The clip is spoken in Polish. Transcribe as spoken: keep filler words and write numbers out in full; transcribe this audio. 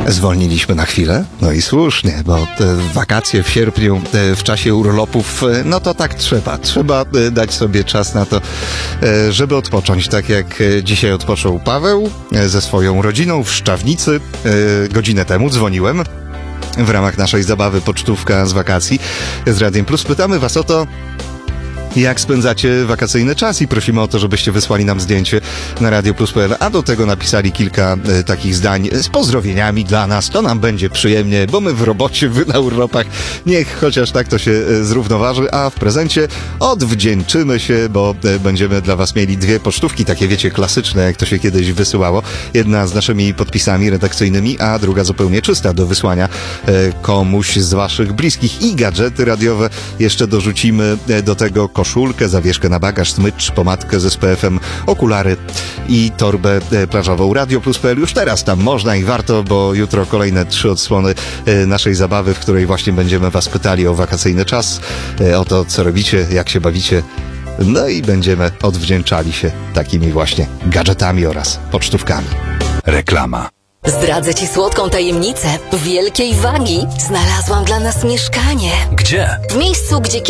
Zwolniliśmy na chwilę, no i słusznie, bo te wakacje w sierpniu, w czasie urlopów, no to tak trzeba. Trzeba dać sobie czas na to, żeby odpocząć. Tak jak dzisiaj odpoczął Paweł ze swoją rodziną w Szczawnicy. Godzinę temu dzwoniłem w ramach naszej zabawy Pocztówka z wakacji z Radiem Plus. Pytamy was o to, jak spędzacie wakacyjny czas i prosimy o to, żebyście wysłali nam zdjęcie na radio plus kropka p l, a do tego napisali kilka e, takich zdań z pozdrowieniami dla nas. To nam będzie przyjemnie, bo my w robocie, wy na urlopach. Niech chociaż tak to się e, zrównoważy, a w prezencie odwdzięczymy się, bo e, będziemy dla was mieli dwie pocztówki, takie wiecie, klasyczne, jak to się kiedyś wysyłało. Jedna z naszymi podpisami redakcyjnymi, a druga zupełnie czysta do wysłania e, komuś z waszych bliskich. I gadżety radiowe jeszcze dorzucimy e, do tego koszulkę, zawieszkę na bagaż, smycz, pomadkę z S P F-em, okulary i torbę plażową. Radio plus kropka p l już teraz tam można i warto, bo jutro kolejne trzy odsłony naszej zabawy, w której właśnie będziemy was pytali o wakacyjny czas, o to, co robicie, jak się bawicie. No i będziemy odwdzięczali się takimi właśnie gadżetami oraz pocztówkami. Reklama. Zdradzę ci słodką tajemnicę. Wielkiej wagi znalazłam dla nas mieszkanie. Gdzie? W miejscu, gdzie